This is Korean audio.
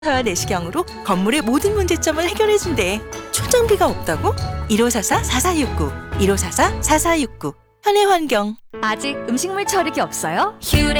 와 내시경으로 건물의 모든 문제점을 해결해준대. 충전비가 없다고? 1544-4469 1544-4469 현해환경. 아직 음식물 처리기 없어요? 휴대